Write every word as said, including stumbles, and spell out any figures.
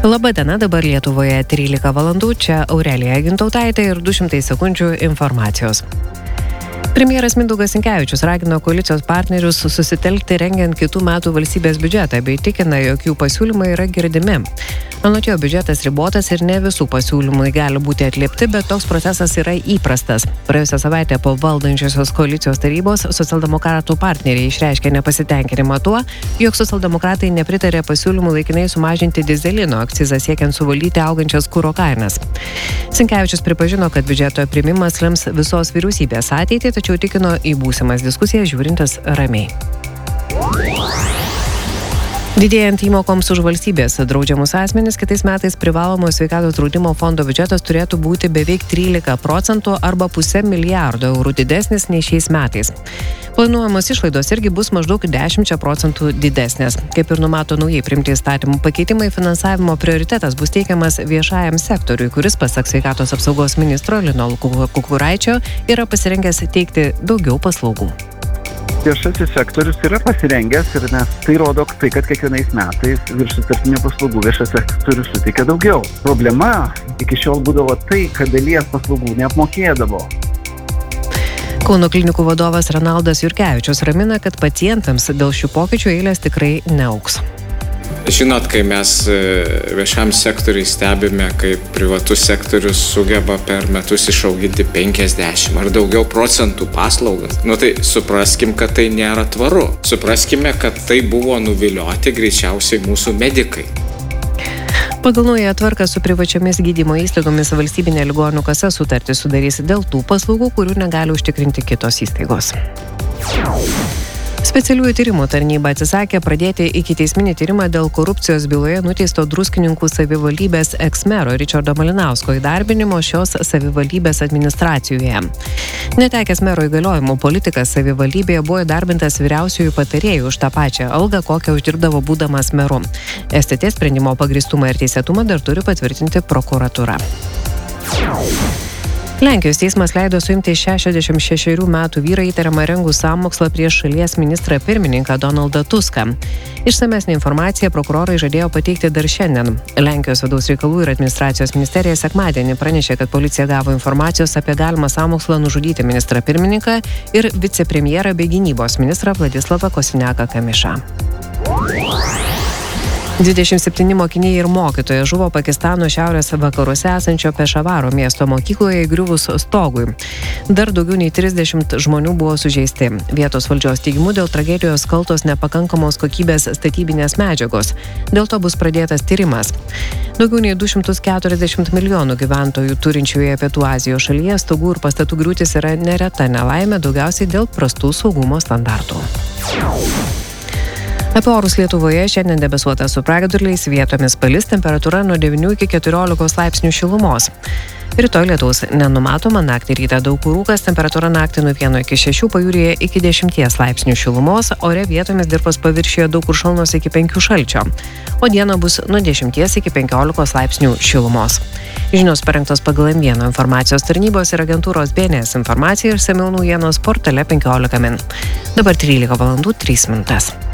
Labadiena, dabar Lietuvoje trylika valandų, čia Aurelija Gintautaitė ir du šimtai sekundžių informacijos. Premjeras Mindaugas Sinkevičius ragino koalicijos partnerius susitelkti rengiant kitų metų valstybės biudžetą bei tikina, jog jų pasiūlymai yra girdimi. Anot jo, biudžetas ribotas ir ne visų pasiūlymai gali būti atliepti, bet toks procesas yra įprastas. Praėjusią savaitę po valdančiosios koalicijos tarybos socialdemokratų partneriai išreiškė nepasitenkinimą tuo, jog socialdemokratai nepritarė pasiūlymų laikinai sumažinti dyzelino akcizą siekiant suvaldyti augančias kuro kainas. Sinkevičius pripažino, kad biudžeto priėmimas lems visos vyriausybės ateitį, tačiau tikino į būsimas diskusijas žiūrintis ramiai. Didėjant įmokoms už valstybės draudžiamus asmenis, kitais metais privalomo sveikatos draudimo fondo biudžetas turėtų būti beveik trylika procentų arba pusę milijardo eurų didesnis nei šiais metais. Planuojamos išlaidos irgi bus maždaug dešimt procentų didesnės. Kaip ir numato naujai priimti įstatymų pakeitimai, finansavimo prioritetas bus teikiamas viešajam sektoriui, kuris pasak sveikatos apsaugos ministro Lino Kukuraičio yra pasirengęs teikti daugiau paslaugų. Viešasis sektorius yra pasirengęs ir nes tai rodo tai, kad kiekvienais metais virš sutartinių paslaugų viešasis sektorius suteikia daugiau. Problema iki šiol būdavo tai, kad dalies paslaugų neapmokėdavo. Kauno klinikų vadovas Renaldas Jurkevičius ramina, kad pacientams dėl šių pokyčių eilės tikrai neaugs. Žinot, kai mes viešam sektoriui stebime, kaip privatus sektorius sugeba per metus išauginti penkiasdešimt ar daugiau procentų paslaugas, nu tai supraskim, kad tai nėra tvaru. Supraskime, kad tai buvo nuvilioti greičiausiai mūsų medikai. Pagal naują tvarką su privačiomis gydymo įstaigomis valstybinė ligonių kasa sutartį sudarys dėl tų paslaugų, kurių negali užtikrinti kitos įstaigos. Specialiųjų tyrimų tarnyba atsisakė pradėti ikiteisminį tyrimą dėl korupcijos byloje nuteisto Druskininkų savivaldybės eksmero Ričardo Malinausko įdarbinimo šios savivaldybės administracijoje. Netekęs mero įgaliojimų, politikas savivaldybėje buvo įdarbintas vyriausiųjų patarėjų už tą pačią algą, kokią uždirbdavo būdamas meru. S T T sprendimo pagrįstumą ir teisėtumą dar turi patvirtinti prokuratūra. Lenkijos teismas leido suimti šešiasdešimt šešerių metų vyrą įtariamą rengus sąmokslą prieš šalies ministrą pirmininką Donaldą Tuską. Išsamesnę informaciją prokurorai žadėjo pateikti dar šiandien. Lenkijos vidaus reikalų ir administracijos ministerija sekmadienį pranešė, kad policija gavo informacijos apie galimą sąmokslą nužudyti ministrą pirmininką ir vicepremjerą bei gynybos ministrą Vladislavą Kosiniaką-Kamišą. dvidešimt septyni mokiniai ir mokytoja žuvo Pakistano šiaurės vakaruose esančio Pešavaro miesto mokykloje įgriuvus stogui. Dar daugiau nei trisdešimt žmonių buvo sužeisti. Vietos valdžios teigimu dėl tragedijos kaltos nepakankamos kokybės statybinės medžiagos. Dėl to bus pradėtas tyrimas. Daugiau nei du šimtus keturiasdešimt milijonų gyventojų turinčioje Pietų Azijos šalyje stogų ir pastatų griūtis yra nereta nelaimė, daugiausiai dėl prastų saugumo standartų. Apie orus Lietuvoje šiandien debesuota su pragiedruliais, vietomis palis, temperatūra nuo devynių iki keturiolikos laipsnių šilumos. Rytoj lietaus nenumatoma, naktį rytą daug kur rūkas, temperatūra naktį nuo vieno iki šešių, pajūryje iki dešimties laipsnių šilumos, ore vietomis dirvos paviršiuje daug kur šalnos iki penkių šalčio, o dieną bus nuo dešimties iki penkiolikos laipsnių šilumos. Žinios parengtos pagal M vieną informacijos tarnybos ir agentūros B N S informacija ir išsamiau naujienos portale penkiolika min. Dabar trylika valandų trys minutės.